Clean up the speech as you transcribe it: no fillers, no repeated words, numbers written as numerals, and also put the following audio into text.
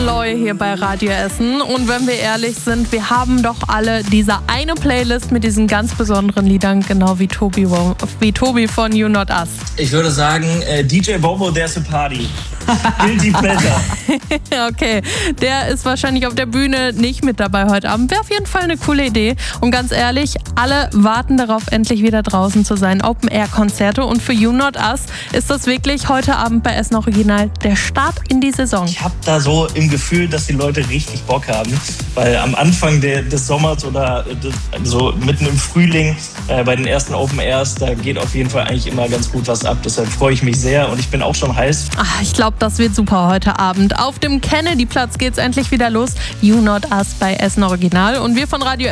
Loy hier bei Radio Essen. Und wenn wir ehrlich sind, wir haben doch alle diese eine Playlist mit diesen ganz besonderen Liedern, genau wie Tobi von You Not Us. Ich würde sagen, DJ Bobo, There's a Party. Guilty Pleasure. Okay, der ist wahrscheinlich auf der Bühne nicht mit dabei heute Abend. Wäre auf jeden Fall eine coole Idee. Und ganz ehrlich, alle warten darauf, endlich wieder draußen zu sein. Open-Air-Konzerte. Und für You Not Us ist das wirklich heute Abend bei Essen Original der Start in die Saison. Ich habe da so im Gefühl, dass die Leute richtig Bock haben. Weil am Anfang des Sommers oder so mitten im Frühling bei den ersten Open Airs, da geht auf jeden Fall eigentlich immer ganz gut was ab. Deshalb freue ich mich sehr und ich bin auch schon heiß. Ich glaube, das wird super heute Abend. Auf dem Kennedy-Platz geht's endlich wieder los. You Not Us bei Essen Original. Und wir von Radio